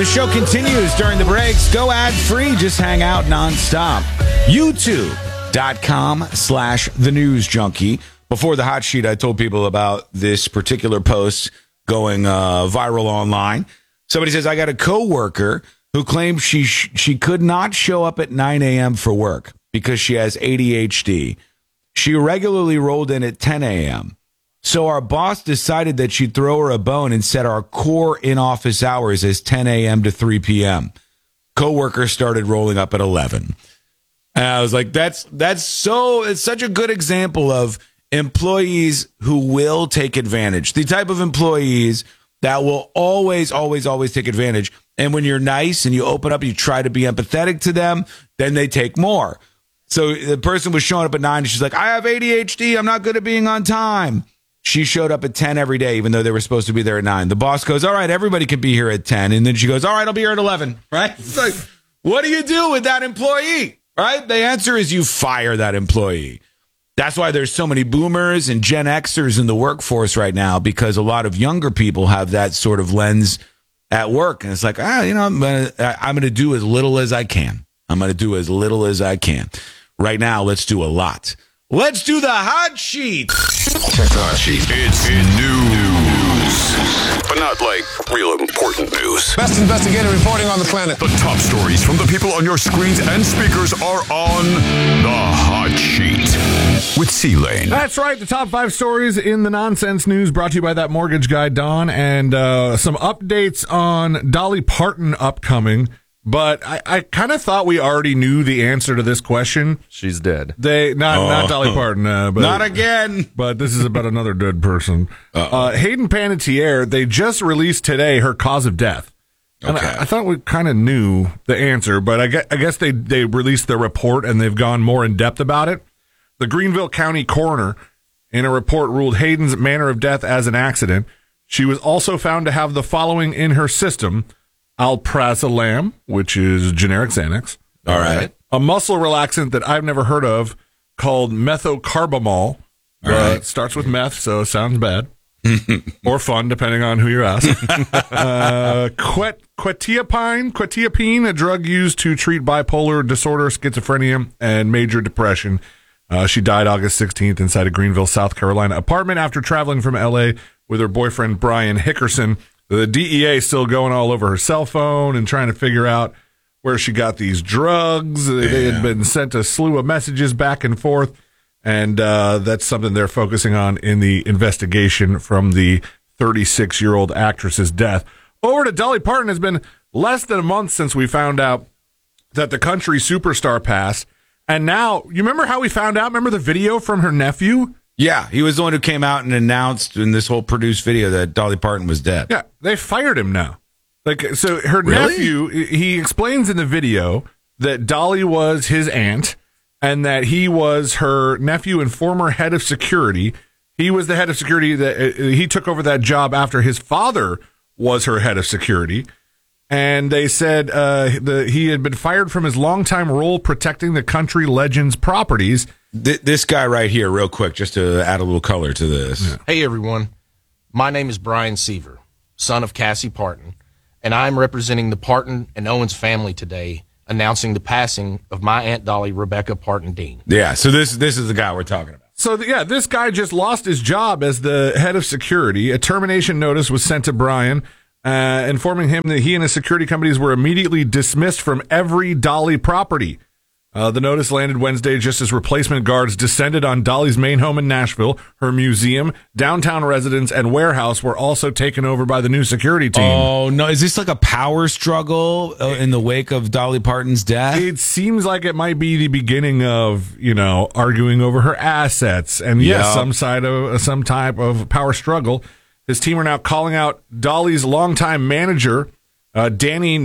The show continues during the breaks. Go ad-free. Just hang out nonstop. YouTube.com/The News Junkie. Before the hot sheet, I told people about this particular post going viral online. Somebody says, I got a coworker who claims she could not show up at 9 a.m. for work because she has ADHD. She regularly rolled in at 10 a.m. So our boss decided that she'd throw her a bone and set our core in-office hours as 10 a.m. to 3 p.m. Coworker started rolling up at 11. And I was like, it's such a good example of employees who will take advantage. The type of employees that will always take advantage. And when you're nice and you open up, you try to be empathetic to them, then they take more. So the person was showing up at 9 and she's like, I have ADHD. I'm not good at being on time. She showed up at 10 every day, even though they were supposed to be there at 9. The boss goes, all right, everybody can be here at 10. And then she goes, all right, I'll be here at 11. Right? It's like, what do you do with that employee? Right? The answer is you fire that employee. That's why there's so many boomers and Gen Xers in the workforce right now, because a lot of younger people have that sort of lens at work. And it's like, I'm going to do as little as I can. I'm going to do as little as I can. Right now, let's do a lot. Let's do the hot sheet. Check the hot sheet. It's news, but not like real important news. Best investigative reporting on the planet. The top stories from the people on your screens and speakers are on the hot sheet with C-Lane. That's right. The top 5 stories in the nonsense news brought to you by that mortgage guy, Don, and some updates on Dolly Parton upcoming. But I kind of thought we already knew the answer to this question. She's dead. Not Dolly Parton. But, not again. But this is about another dead person. Hayden Panettiere, they just released today her cause of death. And Okay. I thought we kind of knew the answer, but I guess they released the report and they've gone more in depth about it. The Greenville County coroner, in a report, ruled Hayden's manner of death as an accident. She was also found to have the following in her system: alprazolam, which is generic Xanax. All right. A muscle relaxant that I've never heard of called methocarbamol. It starts with meth, so it sounds bad. Or fun, depending on who you ask. Quetiapine, a drug used to treat bipolar disorder, schizophrenia, and major depression. She died August 16th inside a Greenville, South Carolina apartment after traveling from L.A. with her boyfriend, Brian Hickerson. The DEA still going all over her cell phone and trying to figure out where she got these drugs. They had been sent a slew of messages back and forth, and that's something they're focusing on in the investigation from the 36-year-old actress's death. Over to Dolly Parton. It's been less than a month since we found out that the country superstar passed, and now, you remember how we found out? Remember the video from her nephew? Yeah, he was the one who came out and announced in this whole produced video that Dolly Parton was dead. Yeah, they fired him now. So her nephew, he explains in the video that Dolly was his aunt and that he was her nephew and former head of security. He was the head of security. That he took over that job after his father was her head of security. And they said he had been fired from his longtime role protecting the country legend's properties. This guy right here, real quick, just to add a little color to this. Yeah. Hey, everyone. My name is Brian Seaver, son of Cassie Parton, and I'm representing the Parton and Owens family today, announcing the passing of my Aunt Dolly, Rebecca Parton Dean. Yeah, so this is the guy we're talking about. So, this guy just lost his job as the head of security. A termination notice was sent to Brian, informing him that he and his security companies were immediately dismissed from every Dolly property. The notice landed Wednesday just as replacement guards descended on Dolly's main home in Nashville. Her museum, downtown residence, and warehouse were also taken over by the new security team. Oh, no. Is this like a power struggle in the wake of Dolly Parton's death? It seems like it might be the beginning of, arguing over her assets. And yes, some type of power struggle. His team are now calling out Dolly's longtime manager, Danny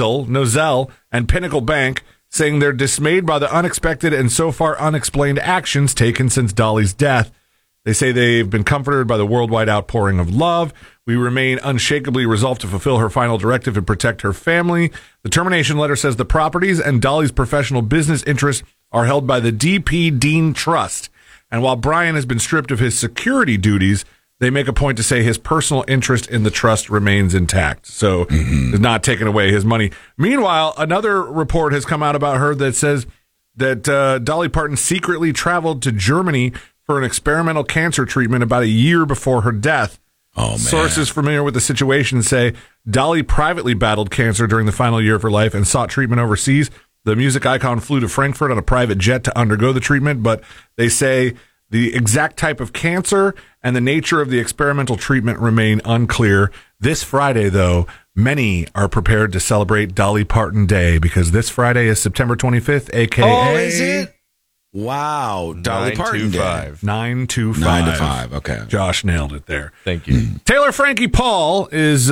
Nozell, and Pinnacle Bank, saying they're dismayed by the unexpected and so far unexplained actions taken since Dolly's death. They say they've been comforted by the worldwide outpouring of love. We remain unshakably resolved to fulfill her final directive and protect her family. The termination letter says the properties and Dolly's professional business interests are held by the D.P. Dean Trust. And while Brian has been stripped of his security duties, they make a point to say his personal interest in the trust remains intact. So is not taking away his money. Meanwhile, another report has come out about her that says that Dolly Parton secretly traveled to Germany for an experimental cancer treatment about a year before her death. Oh, man. Sources familiar with the situation say Dolly privately battled cancer during the final year of her life and sought treatment overseas. The music icon flew to Frankfurt on a private jet to undergo the treatment, but they say the exact type of cancer and the nature of the experimental treatment remain unclear. This Friday, though, many are prepared to celebrate Dolly Parton Day because this Friday is September 25th, a.k.a. Oh, is it? Wow. Dolly Parton Day. 9 to 5. 9 to 5. Okay. Josh nailed it there. Thank you. Taylor Frankie Paul is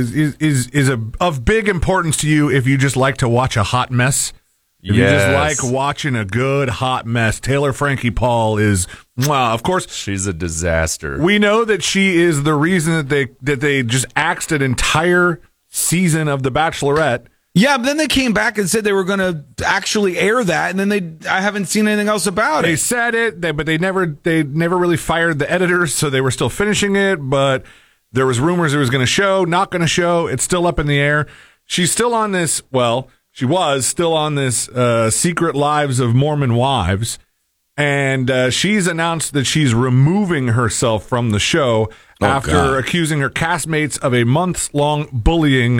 of big importance to you if you just like to watch a hot mess. If you just like watching a good hot mess, Taylor Frankie Paul is, of course, She's a disaster. we know that she is the reason that they just axed an entire season of The Bachelorette. Yeah, but then they came back and said they were going to actually air that, and then I haven't seen anything else about They it. said it, but they never really fired the editors, so they were still finishing it. But there was rumors it was going to show, not going to show. It's still up in the air. She's still on this. Well, she was still on this Secret Lives of Mormon Wives, and she's announced that she's removing herself from the show after God. accusing her castmates of a months-long bullying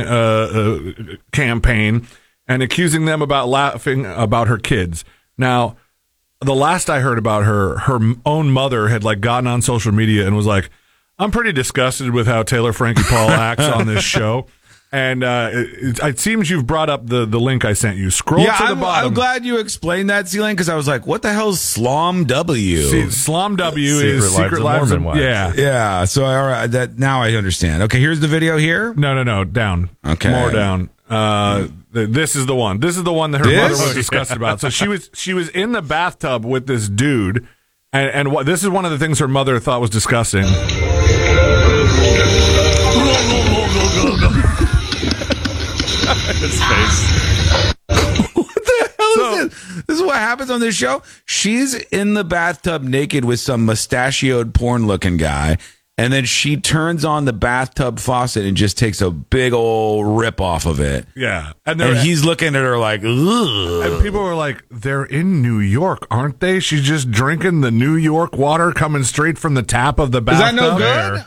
campaign and accusing them about laughing about her kids. Now, the last I heard about her own mother had gotten on social media and was like, "I'm pretty disgusted with how Taylor Frankie Paul acts on this show." And it seems you've brought up the link I sent you. Scroll to the bottom. I'm glad you explained that, C-Lane, because I was like, what the hell is Slom W? See, Slom W is Secret Lives of Mormon Wives. Yeah. Yeah, so all right, that now I understand. Okay, here's the video here. No, down. Okay. More down. This is the one. This is the one that her mother was disgusted about. So she was in the bathtub with this dude, and this is one of the things her mother thought was disgusting. His face. This is what happens on this show. She's in the bathtub naked with some mustachioed porn-looking guy, and then she turns on the bathtub faucet and just takes a big old rip off of it. Yeah. And he's looking at her like, ugh. And people were like, they're in New York, aren't they? She's just drinking the New York water coming straight from the tap of the Is bathtub. that no good?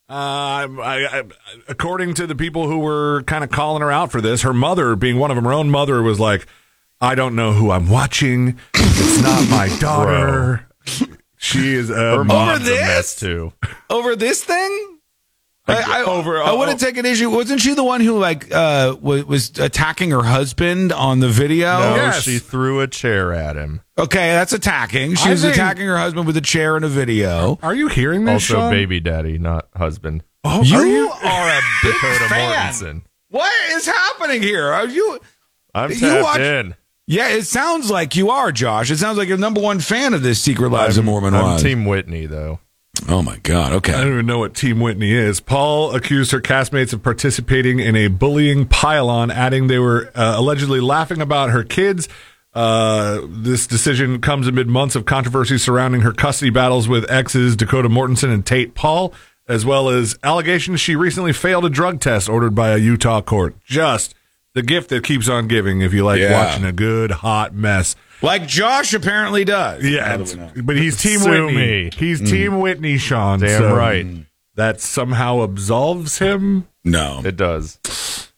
According to the people who were kind of calling her out for this, her mother, being one of them, her own mother, was like, I don't know who I'm watching. It's not my daughter. She is Her a mom's this? a mess too. Over this thing? I over- wouldn't take an issue. Wasn't she the one who was attacking her husband on the video? No, Yes. she threw a chair at him. Okay, that's attacking. She I was think- attacking her husband with a chair in a video. Are you hearing this, Also, Sean? baby daddy, not husband. Oh, You are a big Dakota fan. Mortensen. What is happening here? Are you? I'm You tapped watch- in. Yeah, it sounds like you are, Josh. It sounds like you're number one fan of this Secret Lives of Mormon I'm Wives. Team Whitney, though. Oh my God. I Okay. don't even know what Team Whitney is. Paul accused her castmates of participating in a bullying pile-on, adding they were allegedly laughing about her kids. This decision comes amid months of controversy surrounding her custody battles with exes Dakota Mortensen and Tate Paul, as well as allegations she recently failed a drug test ordered by a Utah court. Just the gift that keeps on giving if you like Yeah. watching a good hot mess. Like Josh apparently does. Yeah, but he's Team Sue Whitney. me. He's Team Whitney, Sean. Damn so right. That somehow absolves him. No. It does.